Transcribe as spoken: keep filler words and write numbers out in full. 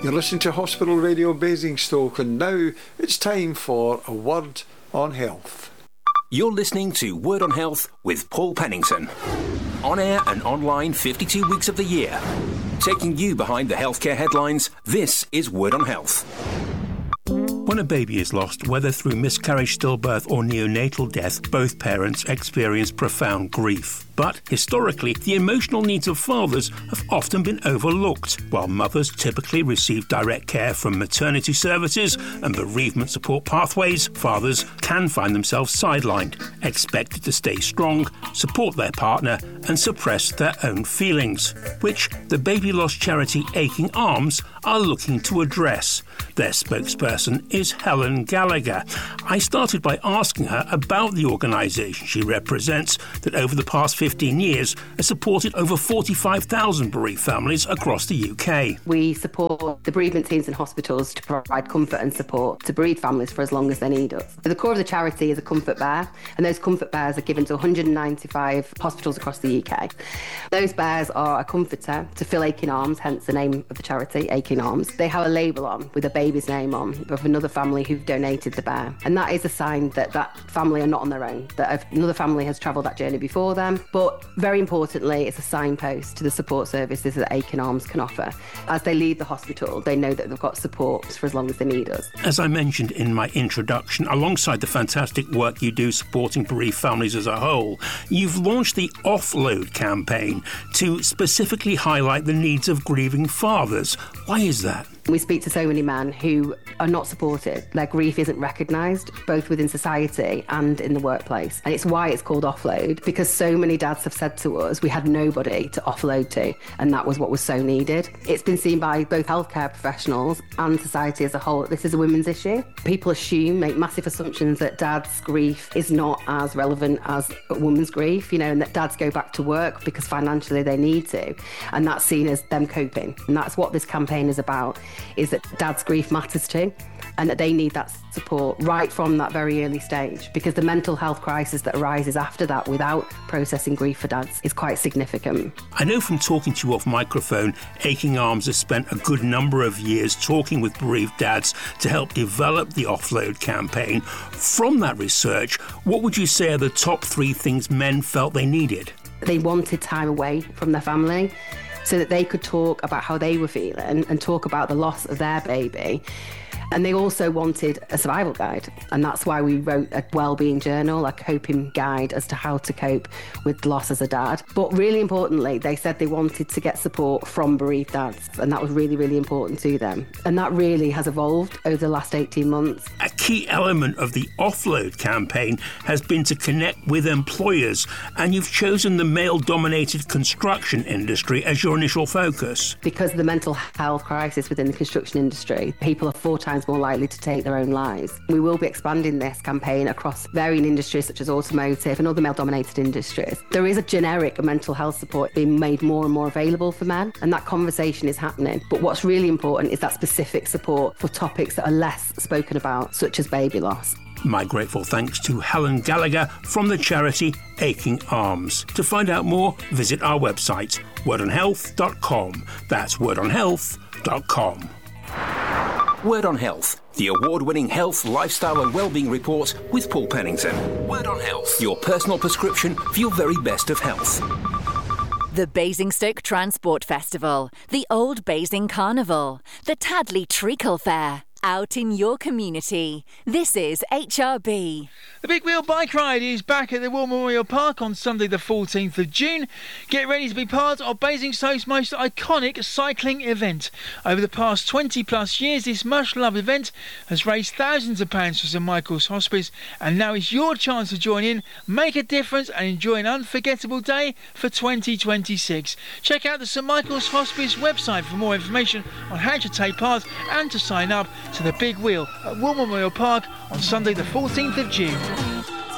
You're listening to Hospital Radio Basingstoke, and now it's time for a Word on Health. You're listening to Word on Health with Paul Pennington. On air and online fifty-two weeks of the year. Taking you behind the healthcare headlines, this is Word on Health. When a baby is lost, whether through miscarriage, stillbirth or neonatal death, both parents experience profound grief. But historically, the emotional needs of fathers have often been overlooked. While mothers typically receive direct care from maternity services and bereavement support pathways, fathers can find themselves sidelined, expected to stay strong, support their partner and suppress their own feelings, which the baby loss charity Aching Arms are looking to address. Their spokesperson is Helen Gallagher. I started by asking her about the organisation she represents that over the past fifteen years has supported over forty-five thousand bereaved families across the U K. We support the bereavement teams in hospitals to provide comfort and support to bereaved families for as long as they need us. The core of the charity is a comfort bear, and those comfort bears are given to one hundred ninety-five hospitals across the U K. Those bears are a comforter to fill aching arms, hence the name of the charity, Aching Arms. They have a label on with a baby's name on of another family who've donated the bear, and that is a sign that that family are not on their own, that another family has travelled that journey before them. But very importantly, it's a signpost to the support services that Aching Arms can offer. As they leave the hospital, they know that they've got support for as long as they need us. As I mentioned in my introduction, alongside the fantastic work you do supporting bereaved families as a whole, you've launched the Offload campaign to specifically highlight the needs of grieving fathers. Why is that? We speak to so many men who are not supported. Their grief isn't recognised, both within society and in the workplace. And it's why it's called Offload, because so many dads have said to us, we had nobody to offload to, and that was what was so needed. It's been seen by both healthcare professionals and society as a whole that this is a women's issue. People assume, make massive assumptions that dad's grief is not as relevant as a woman's grief, you know, and that dads go back to work because financially they need to, and that's seen as them coping. And that's what this campaign is about, is that dad's grief matters too, and that they need that support right from that very early stage, because the mental health crisis that arises after that without processing grief for dads is quite significant. I know from talking to you off microphone, Aching Arms has spent a good number of years talking with bereaved dads to help develop the Offload campaign. From that research, what would you say are the top three things men felt they needed? They wanted time away from their family, so that they could talk about how they were feeling and talk about the loss of their baby. And they also wanted a survival guide. And that's why we wrote a wellbeing journal, a coping guide as to how to cope with loss as a dad. But really importantly, they said they wanted to get support from bereaved dads. And that was really, really important to them. And that really has evolved over the last eighteen months. A key element of the Offload campaign has been to connect with employers. And you've chosen the male-dominated construction industry as your initial focus. Because of the mental health crisis within the construction industry, people are four times more likely to take their own lives. We will be expanding this campaign across varying industries such as automotive and other male-dominated industries. There is a generic mental health support being made more and more available for men, and that conversation is happening. But what's really important is that specific support for topics that are less spoken about, such as baby loss. My grateful thanks to Helen Gallagher from the charity Aching Arms. To find out more, visit our website, word on health dot com. That's word on health dot com. Word on Health, the award-winning health, lifestyle and wellbeing report with Paul Pennington. Word on Health, your personal prescription for your very best of health. The Basingstoke Transport Festival, the Old Basing Carnival, the Tadley Treacle Fair. Out in your community. This is H R B. The Big Wheel Bike Ride is back at the War Memorial Park on Sunday the fourteenth of June. Get ready to be part of Basingstoke's most iconic cycling event. Over the past twenty plus years, this much-loved event has raised thousands of pounds for St Michael's Hospice, and now is your chance to join in, make a difference and enjoy an unforgettable day for twenty twenty-six. Check out the St Michael's Hospice website for more information on how to take part and to sign up to the Big Wheel at War Memorial Park on Sunday the fourteenth of June.